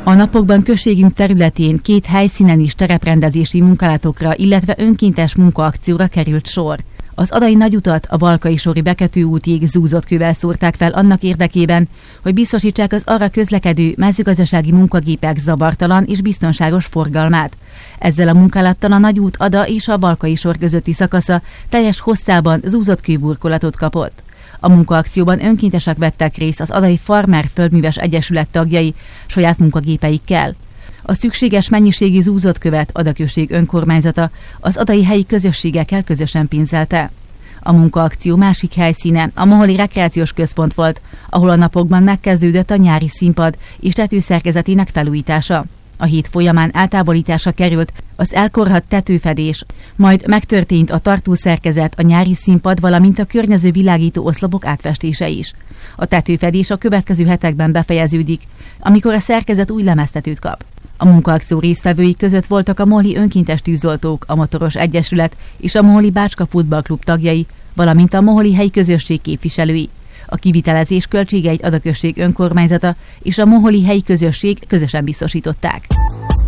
A napokban községünk területén 2 helyszínen is tereprendezési munkálatokra, illetve önkéntes munkaakcióra került sor. Az Adai Nagyutat a Valkai-sori Bekötőútig zúzott kővel szórták fel annak érdekében, hogy biztosítsák az arra közlekedő mezőgazdasági munkagépek zavartalan és biztonságos forgalmát. Ezzel a munkálattal a Nagyút Ada és a Valkai-sor közötti szakasza teljes hosszában zúzott kőburkolatot kapott. A munkaakcióban önkéntesek vettek részt az Adai Farmer Földműves Egyesület tagjai saját munkagépeikkel. A szükséges mennyiségű zúzott követ Ada község önkormányzata az adai helyi közösségekkel közösen pénzelte. A munkaakció másik helyszíne a Moholi Rekreációs Központ volt, ahol a napokban megkezdődött a nyári színpad és tetőszerkezetének felújítása. A hét folyamán eltávolításra került az elkorhadt tetőfedés, majd megtörtént a tartószerkezet, a nyári színpad, valamint a környező világító oszlopok átfestése is. A tetőfedés a következő hetekben befejeződik, amikor a szerkezet új lemeztetőt kap. A munkaakció résztvevői között voltak a Moholi Önkéntes Tűzoltók, a Motoros Egyesület és a Moholi Bácska Futballklub tagjai, valamint a Moholi helyi közösség képviselői. A kivitelezés költségeit Ada község önkormányzata és a Moholi helyi közösség közösen biztosították.